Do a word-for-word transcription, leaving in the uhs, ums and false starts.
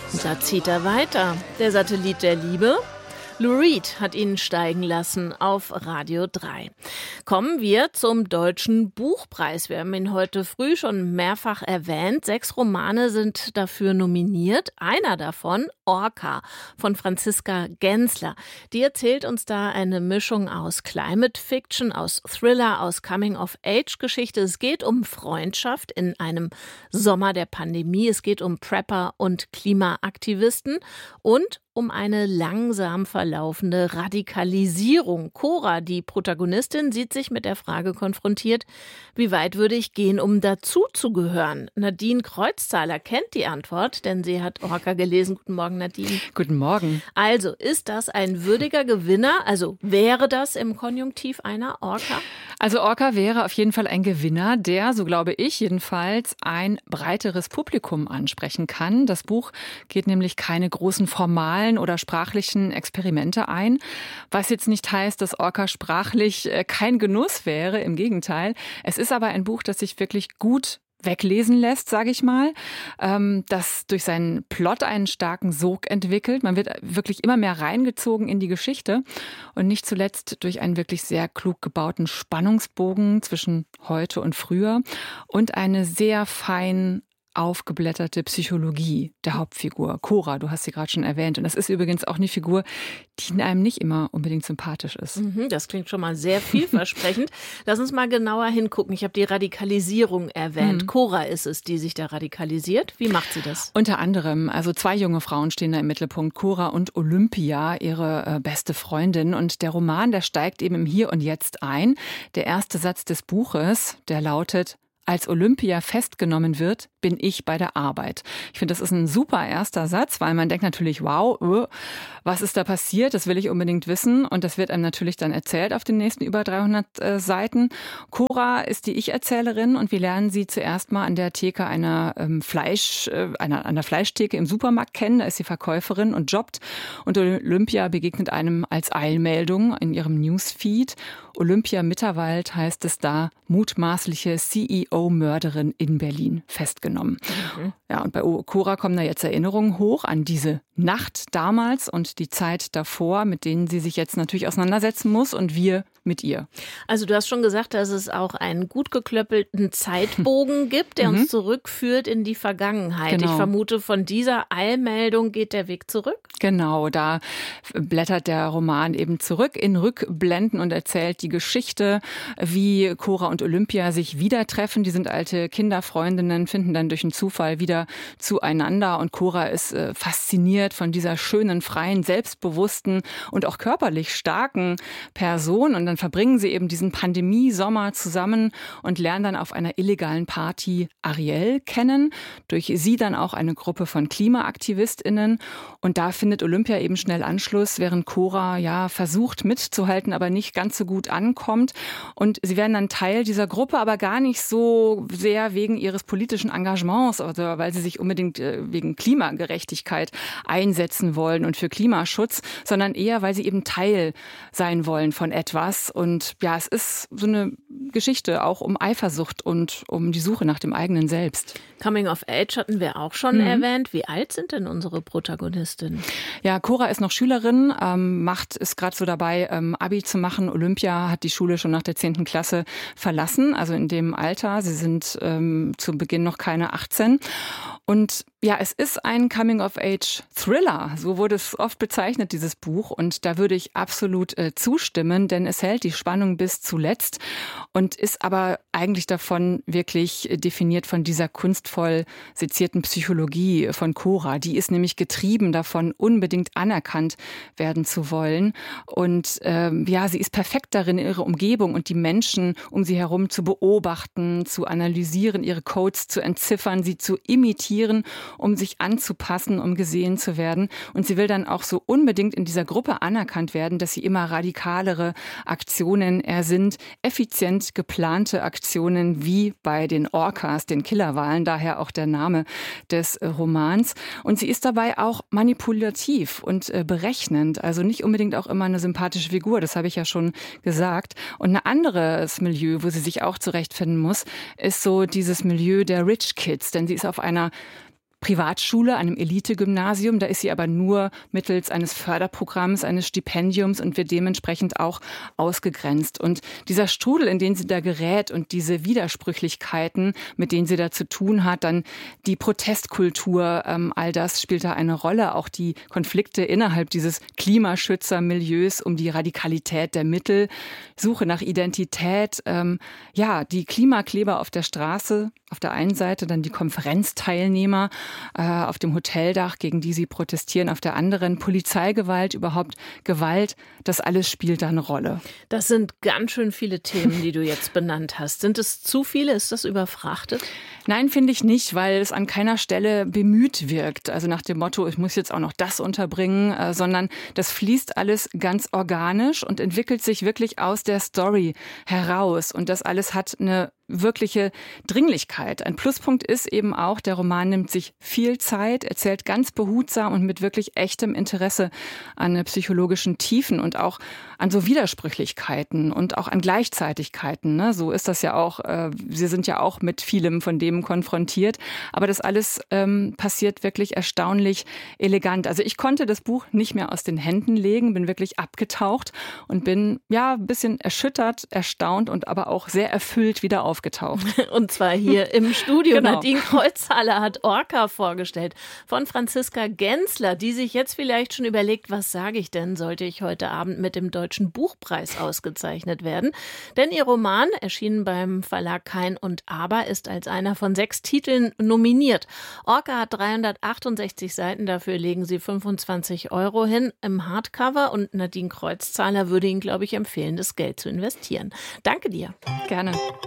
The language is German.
Da zieht er weiter. Der Satellit der Liebe. Lou Reed hat ihn steigen lassen auf Radio drei. Kommen wir zum Deutschen Buchpreis. Wir haben ihn heute früh schon mehrfach erwähnt. Sechs Romane sind dafür nominiert. Einer davon, Orca, von Franziska Gensler. Die erzählt uns da eine Mischung aus Climate Fiction, aus Thriller, aus Coming-of-Age-Geschichte. Es geht um Freundschaft in einem Sommer der Pandemie. Es geht um Prepper und Klimaaktivisten und um eine langsam verlaufende Radikalisierung. Cora, die Protagonistin, sieht sich mit der Frage konfrontiert, wie weit würde ich gehen, um dazuzugehören? Nadine Kreuzzahler kennt die Antwort, denn sie hat Orca gelesen. Guten Morgen, Nadine. Guten Morgen. Also, ist das ein würdiger Gewinner? Also, wäre das im Konjunktiv einer Orca? Also Orca wäre auf jeden Fall ein Gewinner, der, so glaube ich jedenfalls, ein breiteres Publikum ansprechen kann. Das Buch geht nämlich keine großen formalen oder sprachlichen Experimente ein, was jetzt nicht heißt, dass Orca sprachlich kein Genuss wäre, im Gegenteil. Es ist aber ein Buch, das sich wirklich gut weglesen lässt, sage ich mal, ähm, das durch seinen Plot einen starken Sog entwickelt. Man wird wirklich immer mehr reingezogen in die Geschichte und nicht zuletzt durch einen wirklich sehr klug gebauten Spannungsbogen zwischen heute und früher und eine sehr fein aufgeblätterte Psychologie der Hauptfigur. Cora, du hast sie gerade schon erwähnt. Und das ist übrigens auch eine Figur, die einem nicht immer unbedingt sympathisch ist. Mhm, das klingt schon mal sehr vielversprechend. Lass uns mal genauer hingucken. Ich habe die Radikalisierung erwähnt. Mhm. Cora ist es, die sich da radikalisiert. Wie macht sie das? Unter anderem, also zwei junge Frauen stehen da im Mittelpunkt. Cora und Olympia, ihre äh, beste Freundin. Und der Roman, der steigt eben im Hier und Jetzt ein. Der erste Satz des Buches, der lautet: Als Olympia festgenommen wird, bin ich bei der Arbeit. Ich finde, das ist ein super erster Satz, weil man denkt natürlich, wow, uh, was ist da passiert? Das will ich unbedingt wissen. Und das wird einem natürlich dann erzählt auf den nächsten über dreihundert äh, Seiten. Cora ist die Ich-Erzählerin und wir lernen sie zuerst mal an der Theke einer ähm, Fleisch, äh, einer, an der Fleischtheke im Supermarkt kennen. Da ist sie Verkäuferin und jobbt. Und Olympia begegnet einem als Eilmeldung in ihrem Newsfeed. Olympia Mitterwald heißt es da, mutmaßliche C E O-Mörderin in Berlin festgenommen. Mhm. Ja, und bei Cora kommen da jetzt Erinnerungen hoch an diese Nacht damals und die Zeit davor, mit denen sie sich jetzt natürlich auseinandersetzen muss und wir mit ihr. Also du hast schon gesagt, dass es auch einen gut geklöppelten Zeitbogen gibt, der mhm. uns zurückführt in die Vergangenheit. Genau. Ich vermute, von dieser Eilmeldung geht der Weg zurück? Genau, da blättert der Roman eben zurück in Rückblenden und erzählt die Geschichte, wie Cora und Olympia sich wieder treffen. Die sind alte Kinderfreundinnen, finden dann durch einen Zufall wieder zueinander und Cora ist äh, fasziniert von dieser schönen, freien, selbstbewussten und auch körperlich starken Person. Und dann verbringen sie eben diesen Pandemie-Sommer zusammen und lernen dann auf einer illegalen Party Ariel kennen. Durch sie dann auch eine Gruppe von KlimaaktivistInnen. Und da findet Olympia eben schnell Anschluss, während Cora ja versucht mitzuhalten, aber nicht ganz so gut ankommt. Und sie werden dann Teil dieser Gruppe, aber gar nicht so sehr wegen ihres politischen Engagements oder weil sie sich unbedingt wegen Klimagerechtigkeit einsetzen wollen und für Klimaschutz, sondern eher, weil sie eben Teil sein wollen von etwas. Und ja, es ist so eine Geschichte auch um Eifersucht und um die Suche nach dem eigenen Selbst. Coming of Age hatten wir auch schon mhm. erwähnt. Wie alt sind denn unsere Protagonistinnen? Ja, Cora ist noch Schülerin, ähm, macht ist gerade so dabei, ähm, Abi zu machen. Olympia hat die Schule schon nach der zehnten Klasse verlassen, also in dem Alter. Sie sind ähm, zu Beginn noch keine achtzehn. Und ja, es ist ein Coming-of-Age-Thriller. So wurde es oft bezeichnet, dieses Buch. Und da würde ich absolut äh, zustimmen, denn es hält die Spannung bis zuletzt und ist aber eigentlich davon wirklich definiert von dieser kunstvoll sezierten Psychologie von Cora. Die ist nämlich getrieben davon, unbedingt anerkannt werden zu wollen. Und ähm, ja, sie ist perfekt darin, ihre Umgebung und die Menschen um sie herum zu beobachten, zu analysieren, ihre Codes zu entziffern, sie zu imitieren, um sich anzupassen, um gesehen zu werden. Und sie will dann auch so unbedingt in dieser Gruppe anerkannt werden, dass sie immer radikalere Aktionen ersinnt, effizient geplante Aktionen wie bei den Orcas, den Killerwalen, daher auch der Name des Romans. Und sie ist dabei auch manipulativ und berechnend, also nicht unbedingt auch immer eine sympathische Figur, das habe ich ja schon gesagt. Und ein anderes Milieu, wo sie sich auch zurechtfinden muss, ist so dieses Milieu der Rich Kids, denn sie ist auf einer Privatschule, einem Elite-Gymnasium. Da ist sie aber nur mittels eines Förderprogramms, eines Stipendiums und wird dementsprechend auch ausgegrenzt. Und dieser Strudel, in den sie da gerät und diese Widersprüchlichkeiten, mit denen sie da zu tun hat, dann die Protestkultur, ähm, all das spielt da eine Rolle. Auch die Konflikte innerhalb dieses Klimaschützermilieus um die Radikalität der Mittel, Suche nach Identität, ähm, ja, die Klimakleber auf der Straße, auf der einen Seite, dann die Konferenzteilnehmer äh, auf dem Hoteldach, gegen die sie protestieren, auf der anderen Polizeigewalt, überhaupt Gewalt, das alles spielt da eine Rolle. Das sind ganz schön viele Themen, die du jetzt benannt hast. Sind es zu viele? Ist das überfrachtet? Nein, finde ich nicht, weil es an keiner Stelle bemüht wirkt. Also nach dem Motto, ich muss jetzt auch noch das unterbringen, äh, sondern das fließt alles ganz organisch und entwickelt sich wirklich aus der Story heraus. Und das alles hat eine wirkliche Dringlichkeit. Ein Pluspunkt ist eben auch, der Roman nimmt sich viel Zeit, erzählt ganz behutsam und mit wirklich echtem Interesse an psychologischen Tiefen und auch an so Widersprüchlichkeiten und auch an Gleichzeitigkeiten. Ne? So ist das ja auch. Äh, Sie sind ja auch mit vielem von dem konfrontiert. Aber das alles ähm, passiert wirklich erstaunlich elegant. Also ich konnte das Buch nicht mehr aus den Händen legen, bin wirklich abgetaucht und bin ja ein bisschen erschüttert, erstaunt und aber auch sehr erfüllt wieder aufgetaucht. Und zwar hier im Studio. Genau. Nadine Kreuzhaler hat Orca vorgestellt von Franziska Gensler, die sich jetzt vielleicht schon überlegt, was sage ich denn, sollte ich heute Abend mit dem Deutschen Buchpreis ausgezeichnet werden. Denn ihr Roman, erschienen beim Verlag Kein und Aber, ist als einer von sechs Titeln nominiert. Orca hat dreihundertachtundsechzig Seiten, dafür legen sie fünfundzwanzig Euro hin im Hardcover und Nadine Kreuzzahler würde Ihnen, glaube ich, empfehlen, das Geld zu investieren. Danke dir. Gerne.